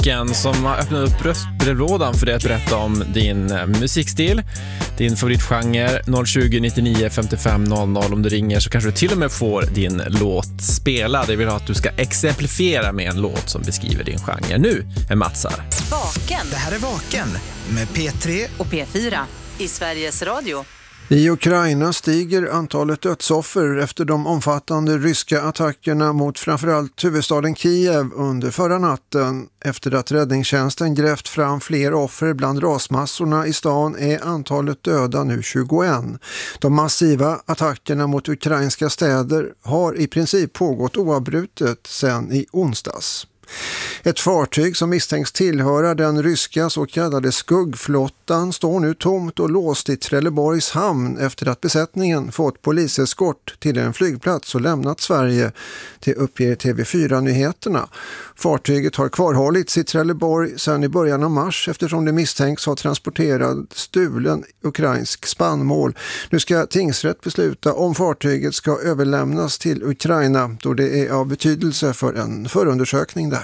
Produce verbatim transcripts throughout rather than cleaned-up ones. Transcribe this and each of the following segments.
Vaken som har öppnat upp röstbrevlådan för dig att berätta om din musikstil, din favoritgenre. Noll tjugo nittionio femtiofem noll noll. Om du ringer så kanske du till och med får din låt spelad. Jag vill ha att du ska exemplifiera med en låt som beskriver din genre. Nu är Mats här. Vaken. Det här är Vaken med P tre och P fyra i Sveriges Radio. I Ukraina stiger antalet dödsoffer efter de omfattande ryska attackerna mot framförallt huvudstaden Kiev under förra natten. Efter att räddningstjänsten grävt fram fler offer bland rasmassorna i stan är antalet döda nu tjugoett. De massiva attackerna mot ukrainska städer har i princip pågått oavbrutet sedan i onsdags. Ett fartyg som misstänks tillhöra den ryska så kallade skuggflottan står nu tomt och låst i Trelleborgs hamn efter att besättningen fått poliseskort till en flygplats och lämnat Sverige, till uppger T V fyra-nyheterna. Fartyget har kvarhållits i Trelleborg sedan i början av mars eftersom det misstänks ha transporterat stulen ukrainsk spannmål. Nu ska tingsrätt besluta om fartyget ska överlämnas till Ukraina då det är av betydelse för en förundersökning där.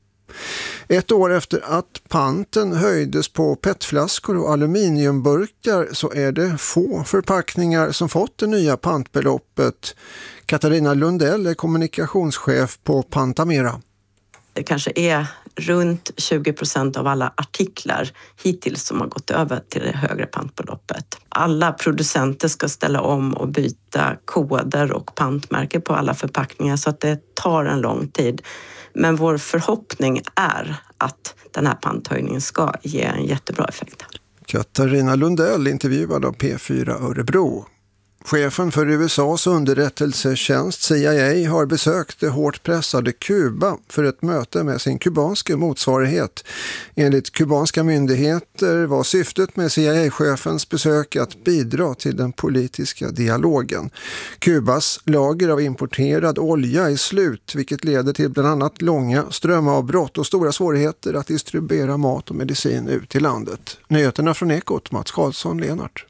Ett år efter att panten höjdes på petflaskor och aluminiumburkar så är det få förpackningar som fått det nya pantbeloppet. Katarina Lundell är kommunikationschef på Pantamera. Det kanske är runt tjugo procent av alla artiklar hittills som har gått över till det högre pantbeloppet. Alla producenter ska ställa om och byta koder och pantmärke på alla förpackningar så att det tar en lång tid. Men vår förhoppning är att den här panthöjningen ska ge en jättebra effekt. Katarina Lundell intervjuad av P fyra Örebro. Chefen för U S A:s underrättelsetjänst C I A har besökt det hårt pressade Kuba för ett möte med sin kubanska motsvarighet. Enligt kubanska myndigheter var syftet med C I A-chefens besök att bidra till den politiska dialogen. Kubas lager av importerad olja är slut, vilket leder till bland annat långa strömavbrott och stora svårigheter att distribuera mat och medicin ut till landet. Nyheterna från Ekot, Mats Karlsson, Lenart.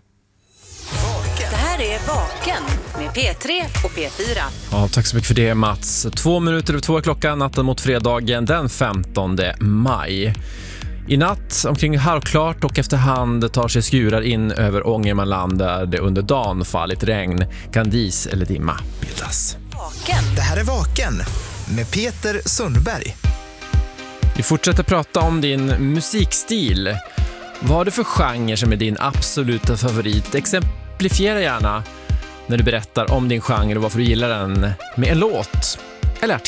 Det här är Vaken med P tre och P fyra. Ja, tack så mycket för det, Mats. Två minuter över två klockan natten mot fredagen den femtonde maj. I natt omkring halvklart och efterhand tar sig skurar in över Ångermanland där det under dagen fallit regn, kan dis eller dimma bildas. Vaken. Det här är Vaken med Peter Sundberg. Vi fortsätter prata om din musikstil. Vad är det för genre som är din absoluta favorit? Exemplifiera gärna när du berättar om din genre och varför du gillar den med en låt eller artist.